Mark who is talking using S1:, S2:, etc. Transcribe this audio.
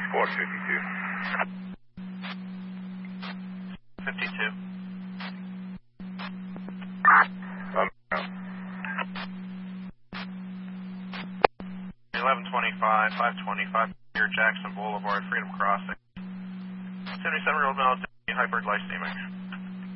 S1: 452.
S2: 52.
S1: No.
S2: 1125, 525 here, Jackson Boulevard, Freedom Crossing. 77-year-old male, hyperglycemic.